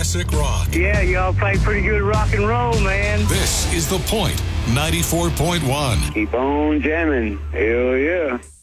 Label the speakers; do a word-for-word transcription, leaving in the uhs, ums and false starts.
Speaker 1: classic rock.
Speaker 2: Yeah, y'all play pretty good rock and roll, man.
Speaker 1: This is The Point, ninety-four point one.
Speaker 2: Keep on jamming. Hell yeah.